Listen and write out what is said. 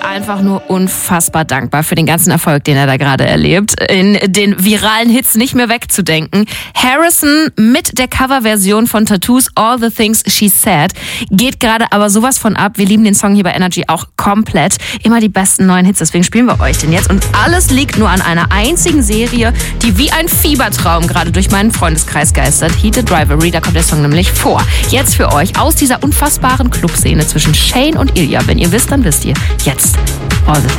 einfach nur unfassbar dankbar für den ganzen Erfolg, den er da gerade erlebt. In den viralen Hits nicht mehr wegzudenken. Harrison mit der Coverversion von Tattoos All the Things She Said geht gerade aber sowas von ab. Wir lieben den Song hier bei Energy auch komplett. Immer die besten neuen Hits, deswegen spielen wir euch den jetzt. Und alles liegt nur an einer einzigen Serie, die wie ein Fiebertraum gerade durch meinen Freundeskreis geistert. Heat the Drivery, da kommt der Song nämlich vor. Jetzt für euch aus dieser unfassbaren Clubszene zwischen Shane und Ilya. Wenn ihr wisst, dann wisst ihr. Jetzt All the Things.